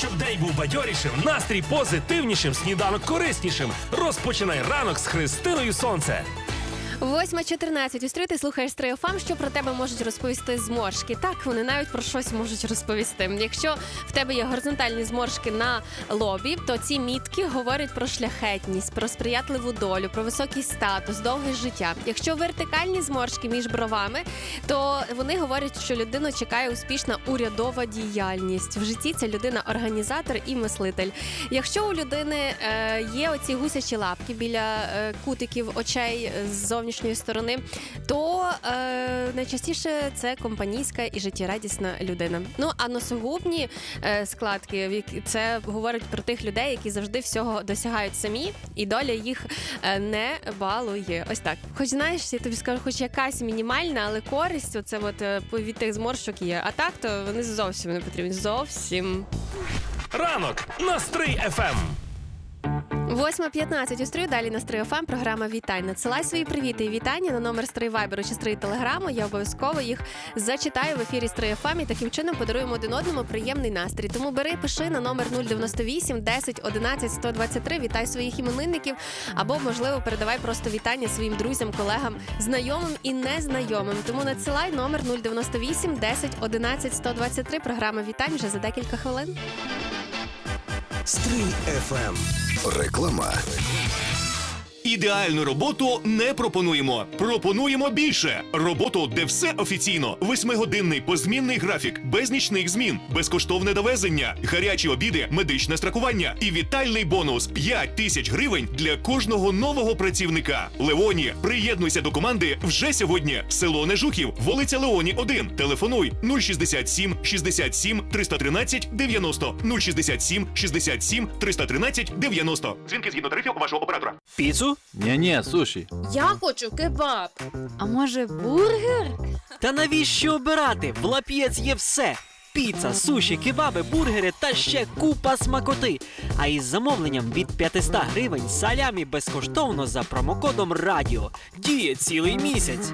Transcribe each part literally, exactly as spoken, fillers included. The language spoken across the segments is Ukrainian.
Щоб день був бадьорішим, настрій позитивнішим, сніданок кориснішим. Розпочинай ранок з Христиною Сонце. восьма чотирнадцять. Устрій, ти слухаєш Стрий еф ем, що про тебе можуть розповісти зморшки. Так, вони навіть про щось можуть розповісти. Якщо в тебе є горизонтальні зморшки на лобі, то ці мітки говорять про шляхетність, про сприятливу долю, про високий статус, довге життя. Якщо вертикальні зморшки між бровами, то вони говорять, що людину чекає успішна урядова діяльність. В житті ця людина організатор і мислитель. Якщо у людини е, є оці гусячі лапки біля е, кутиків очей ззовні сторони, то е, найчастіше це компанійська і життєрадісна людина. Ну, а носогубні е, складки, це говорить про тих людей, які завжди всього досягають самі, і доля їх е, не балує. Ось так. Хоч, знаєш, я тобі скажу, хоч якась мінімальна, але користь оце от, е, від тих зморшок є. А так, то вони зовсім не потрібні. Зовсім. Ранок на Стрий еф ем. восьма п'ятнадцять. Устрою далі на Стрий еф ем, програма «Вітай». Надсилай свої привіти і вітання на номер Стрий Вайберу чи Стрий Телеграму. Я обов'язково їх зачитаю в ефірі Стрий еф ем і таким чином подаруємо один одному приємний настрій. Тому бери, пиши на номер нуль дев'яносто вісім десять одинадцять сто двадцять три. Вітай своїх іменинників або, можливо, передавай просто вітання своїм друзям, колегам, знайомим і незнайомим. Тому надсилай номер нуль дев'яносто вісім десять одинадцять сто двадцять три. Програма «Вітань» вже за декілька хвилин. Стрий еф ем. Реклама. Ідеальну роботу не пропонуємо. Пропонуємо більше. Роботу, де все офіційно. Восьмигодинний позмінний графік, без нічних змін, безкоштовне довезення, гарячі обіди, медичне страхування і вітальний бонус – п'ять тисяч гривень для кожного нового працівника. Леоні, приєднуйся до команди вже сьогодні. Село Нежухів, вулиця Леоні, один. Телефонуй нуль шістдесят сім шістдесят сім триста тринадцять дев'яносто нуль шістдесят сім шістдесят сім триста тринадцять дев'яносто. Дзвінки згідно тарифів вашого оператора. Піцу? Ні-ні, суші. Я хочу кебаб. А може бургер? Та навіщо обирати? В Лап'єц є все. Піца, суші, кебаби, бургери та ще купа смакоти. А із замовленням від п'ятсот гривень салямі безкоштовно за промокодом «Радіо». Діє цілий місяць.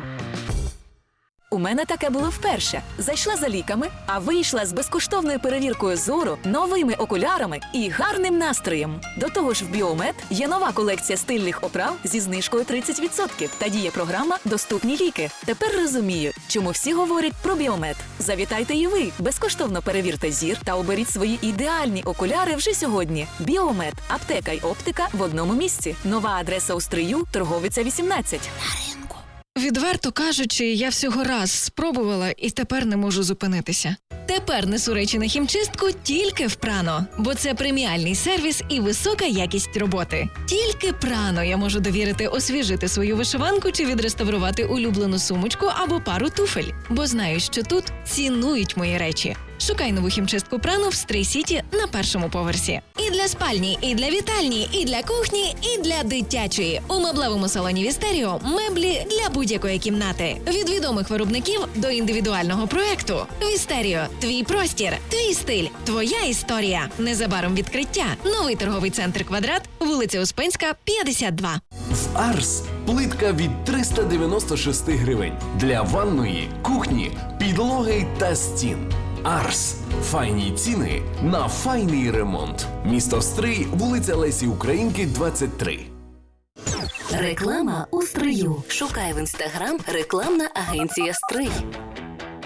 У мене таке було вперше. Зайшла за ліками, а вийшла з безкоштовною перевіркою зору, новими окулярами і гарним настроєм. До того ж в Біомед є нова колекція стильних оправ зі знижкою тридцять відсотків та діє програма «Доступні ліки». Тепер розумію, чому всі говорять про Біомед. Завітайте і ви, безкоштовно перевірте зір та оберіть свої ідеальні окуляри вже сьогодні. Біомед. Аптека й оптика в одному місці. Нова адреса у Стрию, Торговиця вісімнадцять. Відверто кажучи, я всього раз спробувала і тепер не можу зупинитися. Тепер несу речі на хімчистку тільки в Прано, бо це преміальний сервіс і висока якість роботи. Тільки Прано я можу довірити освіжити свою вишиванку чи відреставрувати улюблену сумочку або пару туфель, бо знаю, що тут цінують мої речі. Шукай нову хімчистку Прано в Стрий Сіті на першому поверсі. І для спальні, і для вітальні, і для кухні, і для дитячої. У меблевому салоні Вістеріо меблі для будь-якої кімнати. Від відомих виробників до індивідуального проекту. Вістеріо – твій простір, твій стиль, твоя історія. Незабаром відкриття. Новий торговий центр «Квадрат», вулиця Успенська, п'ятдесят два. В Арс плитка від триста дев'яносто шість гривень. Для ванної, кухні, підлоги та стін. Арс. Файні ціни на файний ремонт. Місто Стрий, вулиця Лесі Українки, двадцять три. Реклама у Стрию. Шукай в інстаграм рекламна агенція Стрий.